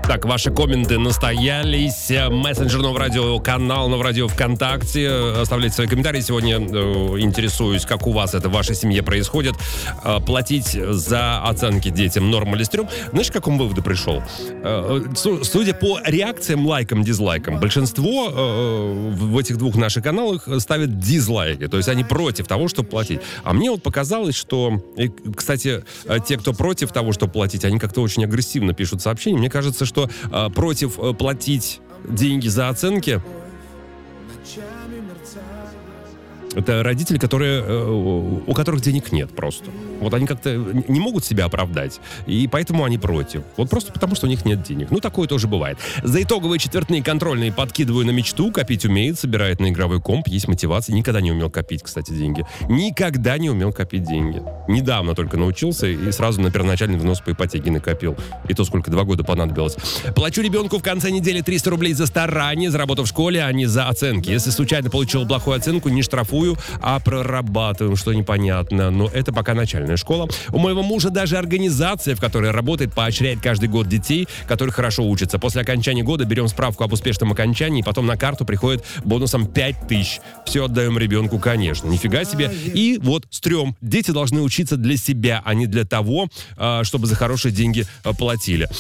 Так, ваши комменты настоялись. Мессенджер Нового Радио, канал Нового Радио ВКонтакте. Оставляйте свои комментарии. Сегодня интересуюсь, как у вас это в вашей семье происходит. Платить за оценки детям норм или стрём. Знаешь, к какому выводу пришел? Судя по реакциям, лайкам, дизлайкам, большинство в этих двух наших каналах ставят дизлайки. То есть они против того, чтобы платить. А мне вот показалось, что... Кстати, те, кто против того, чтобы платить, они как-то очень агрессивно пишут сообщения. Мне кажется, что против платить деньги за оценки это родители, у которых денег нет просто. Вот они как-то не могут себя оправдать, и поэтому они против. Вот просто потому, что у них нет денег. Ну, такое тоже бывает. За итоговые четвертные контрольные подкидываю на мечту. Копить умеет, собирает на игровой комп, есть мотивация. Никогда не умел копить, кстати, деньги. Никогда не умел копить деньги. Недавно только научился и сразу на первоначальный взнос по ипотеке накопил. И то, сколько 2 года понадобилось. Плачу ребенку в конце недели 300 рублей за старание, за работу в школе, а не за оценки. Если случайно получил плохую оценку, не штрафую, а прорабатываем, что непонятно. Но это пока начальная школа. У моего мужа даже организация, в которой работает, поощряет каждый год детей, которые хорошо учатся. После окончания года берем справку об успешном окончании, потом на карту приходит бонусом 5000. Все отдаем ребенку, конечно. Нифига себе. И вот стрём. Дети должны учиться для себя, а не для того, чтобы за хорошие деньги платили.